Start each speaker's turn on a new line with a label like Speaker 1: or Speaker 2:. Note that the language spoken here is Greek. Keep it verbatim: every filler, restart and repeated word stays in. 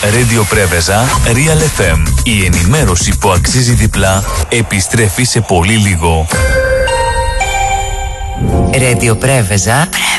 Speaker 1: Radio Preveza, Real εφ εμ. Η ενημέρωση που αξίζει διπλά επιστρέφει σε πολύ λίγο.
Speaker 2: Radio Preveza.